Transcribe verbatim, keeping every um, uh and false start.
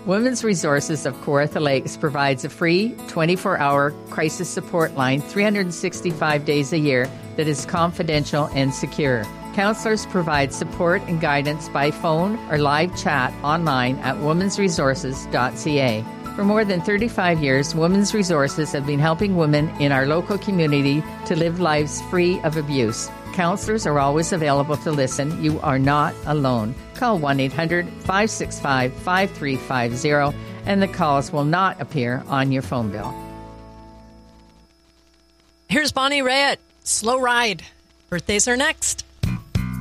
Women's Resources of Kawartha Lakes provides a free twenty-four hour crisis support line three hundred sixty-five days a year that is confidential and secure. Counselors provide support and guidance by phone or live chat online at womens resources dot c a. For more than thirty-five years, Women's Resources have been helping women in our local community to live lives free of abuse. Counselors are always available to listen. You are not alone. Call one eight hundred five six five five three five zero and the calls will not appear on your phone bill. Here's Bonnie Raitt, Slow Ride. Birthdays are next.